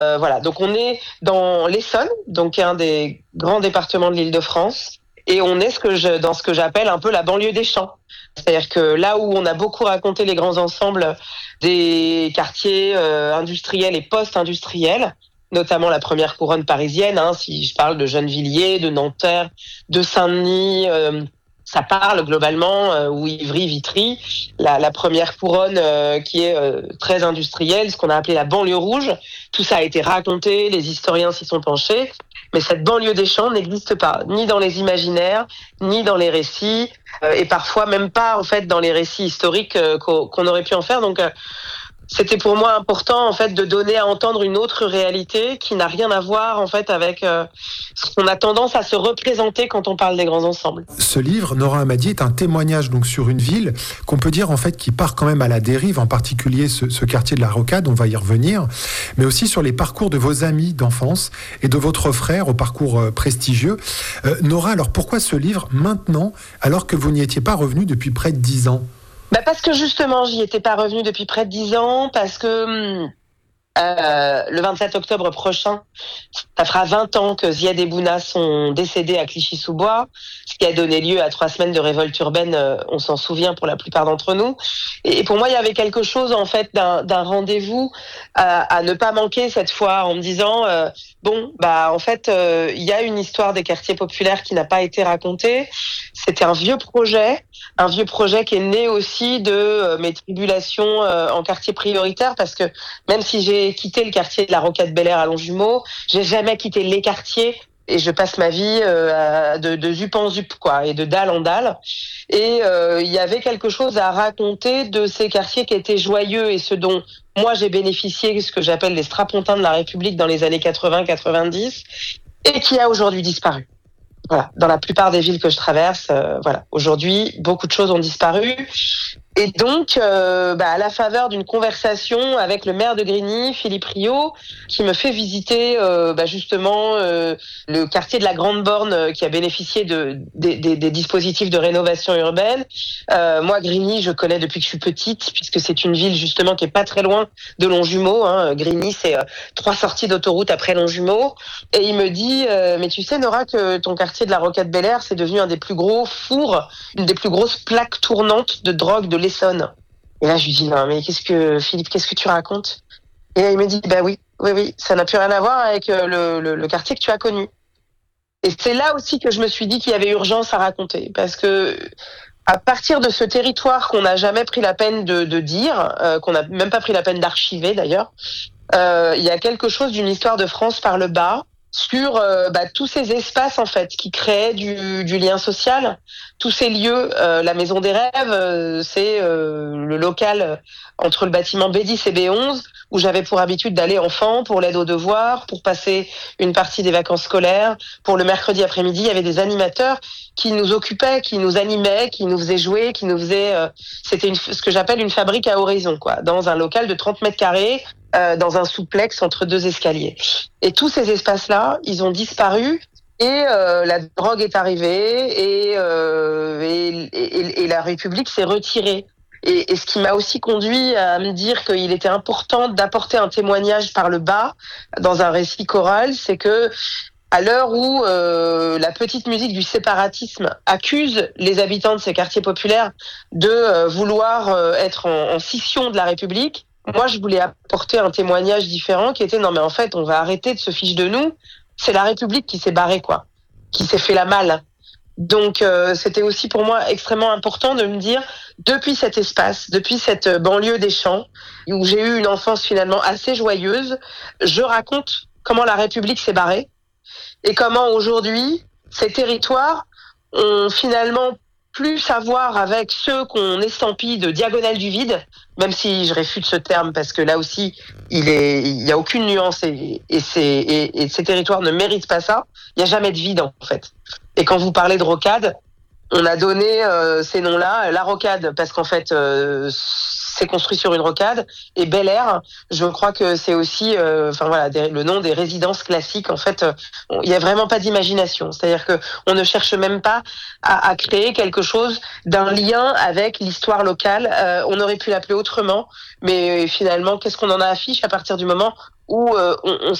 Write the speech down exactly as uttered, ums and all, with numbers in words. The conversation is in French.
Euh, voilà, donc on est dans l'Essonne, donc qui est un des grands départements de l'Île-de-France, et on est ce que je, dans ce que j'appelle un peu la banlieue des champs. C'est-à-dire que là où on a beaucoup raconté les grands ensembles des quartiers euh, industriels et post-industriels, notamment la première couronne parisienne, hein, si je parle de Gennevilliers, de Nanterre, de Saint-Denis, euh, ça parle globalement, euh, ou Ivry, Vitry, la, la première couronne euh, qui est euh, très industrielle, ce qu'on a appelé la banlieue rouge. Tout ça a été raconté, les historiens s'y sont penchés, mais cette banlieue des champs n'existe pas, ni dans les imaginaires, ni dans les récits, euh, et parfois même pas en fait dans les récits historiques euh, qu'on, qu'on aurait pu en faire. Donc euh, c'était pour moi important en fait de donner à entendre une autre réalité qui n'a rien à voir en fait avec euh, ce qu'on a tendance à se représenter quand on parle des grands ensembles. Ce livre, Nora Hamadi, est un témoignage donc sur une ville qu'on peut dire en fait qui part quand même à la dérive, en particulier ce, ce quartier de la Rocade, on va y revenir, mais aussi sur les parcours de vos amis d'enfance et de votre frère au parcours euh, prestigieux. Euh, Nora, alors pourquoi ce livre maintenant, alors que vous n'y étiez pas revenu depuis près de dix ans ? Bah parce que justement, j'y étais pas revenue depuis près de dix ans, parce que euh, le vingt-sept octobre prochain, ça fera vingt ans que Ziad et Bouna sont décédés à Clichy-sous-Bois, ce qui a donné lieu à trois semaines de révolte urbaine, euh, on s'en souvient pour la plupart d'entre nous. Et, et pour moi, il y avait quelque chose en fait d'un, d'un rendez-vous à, à ne pas manquer cette fois, en me disant euh, bon, bah en fait, euh, il y a une histoire des quartiers populaires qui n'a pas été racontée. C'était un vieux projet, un vieux projet qui est né aussi de euh, mes tribulations euh, en quartier prioritaire, parce que même si j'ai quitté le quartier de la Rocade Bel Air à Longjumeau, j'ai jamais quitté les quartiers, et je passe ma vie euh, de, de zup en zup, quoi, et de dalle en dalle. Et euh, il y avait quelque chose à raconter de ces quartiers qui étaient joyeux et ce dont moi j'ai bénéficié, ce que j'appelle les strapontins de la République dans les années quatre-vingts quatre-vingt-dix, et qui a aujourd'hui disparu. Voilà, dans la plupart des villes que je traverse, euh, voilà, aujourd'hui, beaucoup de choses ont disparu. Et donc, euh, bah, à la faveur d'une conversation avec le maire de Grigny, Philippe Rio, qui me fait visiter euh, bah, justement euh, le quartier de la Grande Borne euh, qui a bénéficié de, des, des, des dispositifs de rénovation urbaine. Euh, moi, Grigny, je connais depuis que je suis petite, puisque c'est une ville justement qui est pas très loin de Longjumeau. Hein. Grigny, c'est euh, trois sorties d'autoroute après Longjumeau. Et il me dit, euh, mais tu sais Nora que ton quartier de la Rocade Bel Air, c'est devenu un des plus gros fours, une des plus grosses plaques tournantes de drogue de l'Essonne. Et là, je lui dis, non, mais qu'est-ce que, Philippe, qu'est-ce que tu racontes? Et là, il me dit, bah oui, oui, oui, ça n'a plus rien à voir avec le, le, le quartier que tu as connu. Et c'est là aussi que je me suis dit qu'il y avait urgence à raconter, parce que à partir de ce territoire qu'on n'a jamais pris la peine de, de dire, euh, qu'on n'a même pas pris la peine d'archiver d'ailleurs, euh, il y a quelque chose d'une histoire de France par le bas, sur euh, bah, tous ces espaces en fait qui créaient du, du lien social, tous ces lieux. Euh, la Maison des Rêves, euh, c'est euh, le local entre le bâtiment B dix et B onze où j'avais pour habitude d'aller enfant pour l'aide aux devoirs, pour passer une partie des vacances scolaires. Pour le mercredi après-midi, il y avait des animateurs qui nous occupaient, qui nous animaient, qui nous faisaient jouer, qui nous faisaient... Euh, c'était une, ce que j'appelle une fabrique à horizon, quoi, dans un local de trente mètres carrés, euh, dans un souplex entre deux escaliers. Et tous ces espaces-là, ils ont disparu. Et euh, la drogue est arrivée et, euh, et, et, et la République s'est retirée. Et, et ce qui m'a aussi conduit à me dire qu'il était important d'apporter un témoignage par le bas dans un récit choral, c'est que à l'heure où euh, la petite musique du séparatisme accuse les habitants de ces quartiers populaires de euh, vouloir euh, être en, en scission de la République, moi je voulais apporter un témoignage différent qui était non mais en fait on va arrêter de se fiche de nous, c'est la République qui s'est barrée, quoi, qui s'est fait la malle. Donc euh, c'était aussi pour moi extrêmement important de me dire, depuis cet espace, depuis cette banlieue des champs, où j'ai eu une enfance finalement assez joyeuse, je raconte comment la République s'est barrée et comment aujourd'hui ces territoires ont finalement plus à voir avec ceux qu'on estampille de diagonale du vide, même si je réfute ce terme parce que là aussi il est, il y a aucune nuance et, et, c'est, et, et ces territoires ne méritent pas ça. Il n'y a jamais de vide en fait. Et quand vous parlez de rocade, on a donné euh, ces noms-là, la rocade parce qu'en fait euh, c'est construit sur une rocade. Et Bel Air, je crois que c'est aussi, euh, enfin voilà, des, le nom des résidences classiques. En fait, euh, il y a vraiment pas d'imagination. C'est-à-dire que on ne cherche même pas à, à créer quelque chose d'un lien avec l'histoire locale. Euh, on aurait pu l'appeler autrement, mais finalement, qu'est-ce qu'on en a affiche à partir du moment où euh, on, on